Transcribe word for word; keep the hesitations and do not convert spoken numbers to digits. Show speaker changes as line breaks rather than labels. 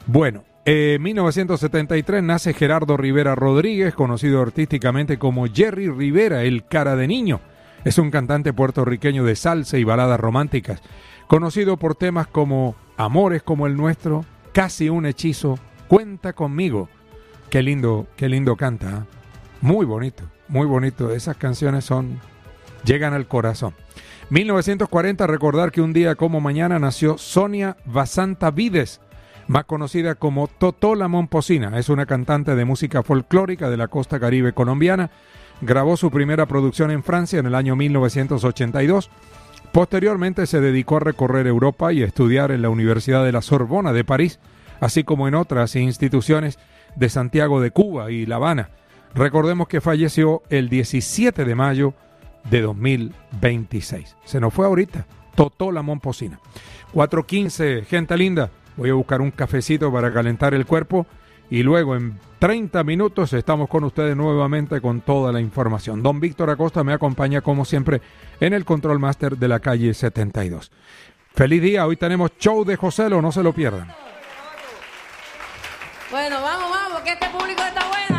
Bueno, en eh, mil novecientos setenta y tres nace Gerardo Rivera Rodríguez, conocido artísticamente como Jerry Rivera, el cara de niño. Es un cantante puertorriqueño de salsa y baladas románticas, conocido por temas como Amores como el nuestro, Casi un hechizo, Cuenta conmigo. Qué lindo, qué lindo canta, ¿eh? Muy bonito, muy bonito. Esas canciones son, llegan al corazón. mil novecientos cuarenta, recordar que un día como mañana nació Sonia Basanta Vides, más conocida como Totó la Momposina. Es una cantante de música folclórica de la costa caribe colombiana. Grabó su primera producción en Francia en el año mil novecientos ochenta y dos. Posteriormente se dedicó a recorrer Europa y a estudiar en la Universidad de la Sorbona de París, así como en otras instituciones de Santiago de Cuba y La Habana. Recordemos que falleció el diecisiete de mayo de dos mil veintiséis. Se nos fue ahorita, Totó la Momposina. cuatro quince, gente linda. Voy a buscar un cafecito para calentar el cuerpo y luego en treinta minutos estamos con ustedes nuevamente con toda la información. Don Víctor Acosta me acompaña como siempre en el Control Master de la calle setenta y dos. Feliz día, hoy tenemos show de Joselo, no se lo pierdan.
Bueno, vamos, vamos, que este público está bueno.